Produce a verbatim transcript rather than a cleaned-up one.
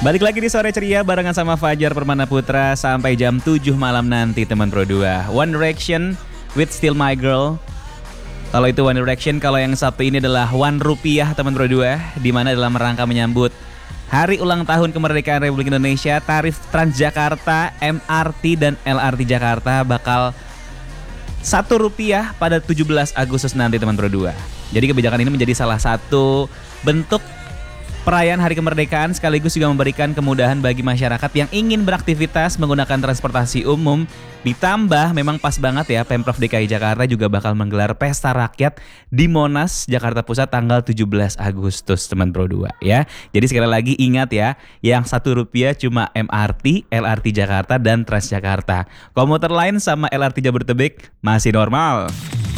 Balik lagi di Sore Ceria barengan sama Fajar Permana Putra sampai jam tujuh malam nanti teman Pro dua. One Direction with Still My Girl. Kalau itu One Direction, kalau yang satu ini adalah One Rupiah teman Pro dua, di mana dalam rangka menyambut Hari Ulang Tahun Kemerdekaan Republik Indonesia, tarif Transjakarta, M R T dan L R T Jakarta bakal satu rupiah pada tujuh belas Agustus nanti teman Pro dua. Jadi kebijakan ini menjadi salah satu bentuk perayaan Hari Kemerdekaan sekaligus juga memberikan kemudahan bagi masyarakat yang ingin beraktivitas menggunakan transportasi umum. Ditambah memang pas banget ya, Pemprov D K I Jakarta juga bakal menggelar pesta rakyat di Monas, Jakarta Pusat tanggal tujuh belas Agustus teman Pro dua ya. Jadi sekali lagi ingat ya, yang satu rupiah cuma M R T, L R T Jakarta dan Transjakarta. Komuter lain sama L R T Jabodetabek masih normal.